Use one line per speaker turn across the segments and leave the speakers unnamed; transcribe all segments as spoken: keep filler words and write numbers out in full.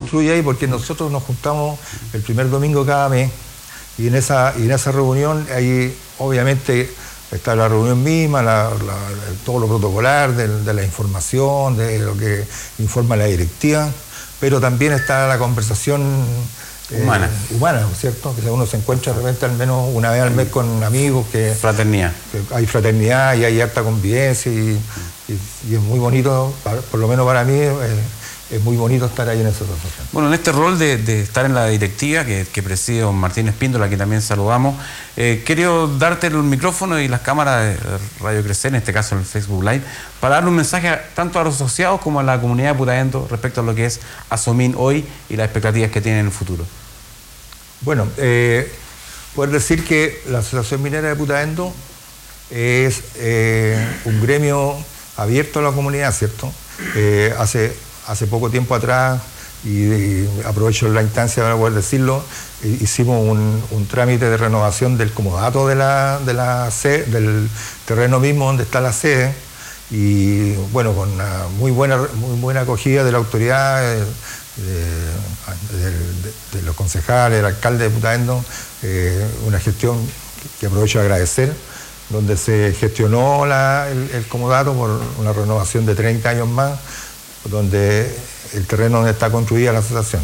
confluye ahí porque nosotros nos juntamos el primer domingo cada mes y en esa, y en esa reunión ahí obviamente está la reunión misma, la, la, todo lo protocolar de, de la información, de lo que informa la directiva, pero también está la conversación eh,
humana,
humana, ¿cierto? Que uno se encuentra de repente al menos una vez al mes con amigos, que,
fraternidad.
que hay fraternidad y hay harta convivencia y, y, y es muy bonito, por lo menos para mí, eh, es muy bonito estar ahí en esa asociación.
Bueno, en este rol de, de estar en la directiva que, que preside don Martín Espíndola, que también saludamos, eh, quiero darte el micrófono y las cámaras de Radio Crecer, en este caso el Facebook Live, para darle un mensaje a, tanto a los asociados como a la comunidad de Putaendo respecto a lo que es Asomín hoy y las expectativas que tienen en el futuro.
Bueno, eh, poder decir que la Asociación Minera de Putaendo es eh, un gremio abierto a la comunidad, ¿cierto? Eh, hace... Hace poco tiempo atrás, y, y aprovecho la instancia para poder decirlo, hicimos un, un trámite de renovación del comodato de la, de la sede, del terreno mismo donde está la sede, y bueno, con una muy buena, muy buena acogida de la autoridad, de, de, de, de los concejales, del alcalde de Putaendo, eh, una gestión que aprovecho de agradecer, donde se gestionó la, el, el comodato por una renovación de treinta años más, donde el terreno donde está construida la asociación.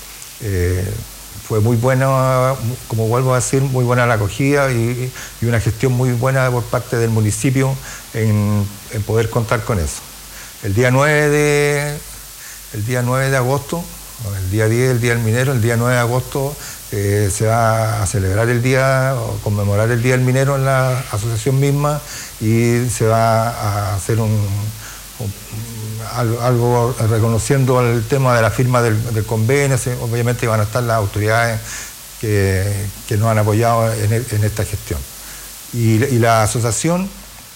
Eh, fue muy bueno, como vuelvo a decir, muy buena la acogida y, y una gestión muy buena por parte del municipio en, en poder contar con eso. El día nueve de, el día nueve de agosto, el día diez, el Día del Minero, el día nueve de agosto eh, se va a celebrar el día, o conmemorar el Día del Minero en la asociación misma y se va a hacer un, un Algo, algo reconociendo el tema de la firma del, del convenio. Obviamente van a estar las autoridades que, que nos han apoyado en, el, en esta gestión. Y, y la asociación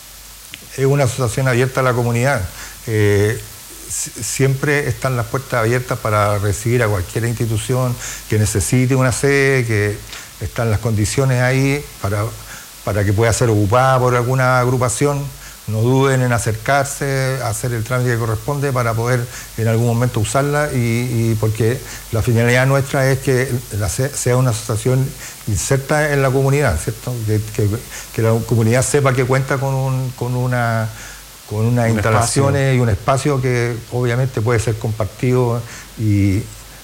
es una asociación abierta a la comunidad. Eh, siempre están las puertas abiertas para recibir a cualquier institución que necesite una sede, que están las condiciones ahí para, para que pueda ser ocupada por alguna agrupación. No duden en acercarse, a hacer el trámite que corresponde para poder en algún momento usarla y, y porque la finalidad nuestra es que la, sea una asociación inserta en la comunidad, ¿cierto? Que, que, que la comunidad sepa que cuenta con, un, con una con unas un instalaciones espacio. Y un espacio que obviamente puede ser compartido y,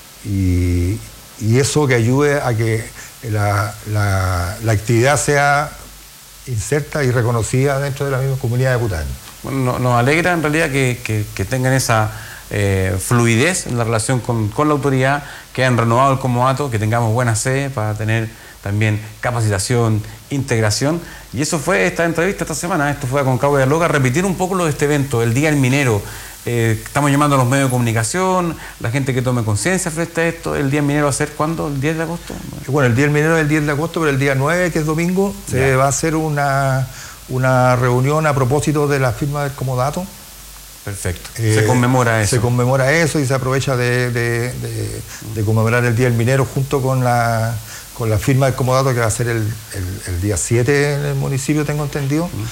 y, y eso que ayude a que la, la, la actividad sea inserta y reconocida dentro de la misma comunidad de Putaendo.
Bueno, no, nos alegra en realidad que, que, que tengan esa eh, fluidez en la relación con, con la autoridad, que han renovado el comodato, que tengamos buena sede para tener también capacitación, integración, y eso fue esta entrevista esta semana. Esto fue a Concagua de Dialoga, repetir un poco lo de este evento, el Día del Minero. Eh, estamos llamando a los medios de comunicación, la gente que tome conciencia frente a esto. ¿El Día del Minero va a ser cuándo? ¿El diez de agosto?
Bueno, el Día del Minero es el diez de agosto, pero el día nueve, que es domingo, ya. Se va a hacer una, una reunión a propósito de la firma del comodato.
Perfecto.
Eh,
se conmemora eso.
Se conmemora eso y se aprovecha de, de, de, de conmemorar el Día del Minero junto con la, con la firma del comodato, que va a ser el, el, el día siete en el municipio, tengo entendido, mm.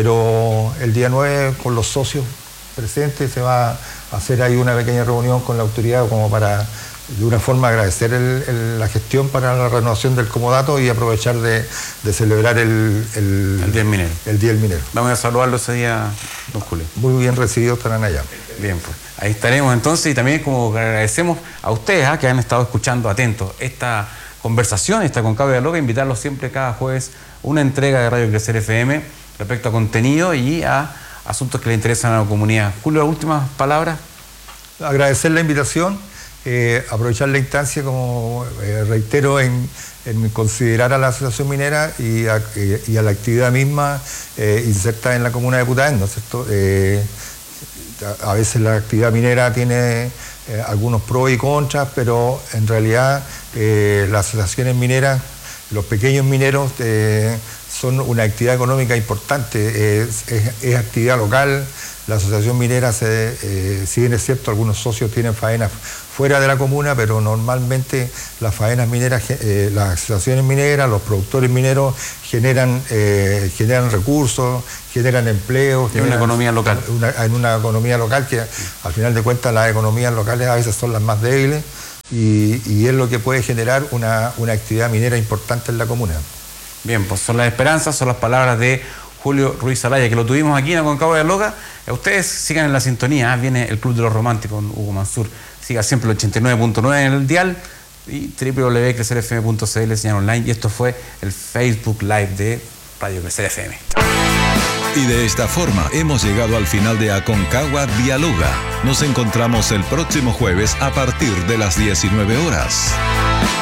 pero el día nueve con los socios presentes se va a hacer ahí una pequeña reunión con la autoridad como para de una forma agradecer el, el, la gestión para la renovación del comodato y aprovechar de, de celebrar el, el,
el Día del Minero.
El Día del Minero.
Vamos a saludarlo ese día, don Julio.
Muy bien recibidos estarán allá.
Bien, pues ahí estaremos entonces, y también como agradecemos a ustedes ¿eh? que han estado escuchando atentos esta conversación, esta Concagua de Dialoga, invitarlos siempre cada jueves una entrega de Radio Crecer F M respecto a contenido y a asuntos que le interesan a la comunidad. Julio, últimas palabras.
Agradecer la invitación, eh, aprovechar la instancia, como eh, reitero, en, en considerar a la asociación minera y a, eh, y a la actividad misma eh, inserta en la comuna de Putaendo, ¿cierto? Eh, a, a veces la actividad minera tiene eh, algunos pros y contras, pero en realidad eh, las asociaciones mineras, los pequeños mineros, eh, son una actividad económica importante, es, es, es actividad local. La asociación minera, se, eh, si bien es cierto, algunos socios tienen faenas fuera de la comuna, pero normalmente las faenas mineras, eh, las asociaciones mineras, los productores mineros generan, eh, generan recursos, generan empleo.
En una economía local.
Una, en una economía local que, al final de cuentas, las economías locales a veces son las más débiles. y, y es lo que puede generar una, una actividad minera importante en la comuna.
Bien, pues son las esperanzas, son las palabras de Julio Ruiz Alaya, que lo tuvimos aquí en Aconcagua de Loca. Ustedes sigan en la sintonía, viene el Club de los Románticos con Hugo Mansur. Siga siempre el ochenta y nueve punto nueve en el dial y doble u doble u doble u punto crecer f m punto c l, señal online. Y esto fue el Facebook Live de Radio Crecer F M.
Y de esta forma hemos llegado al final de Aconcagua Dialoga. Nos encontramos el próximo jueves a partir de las diecinueve horas.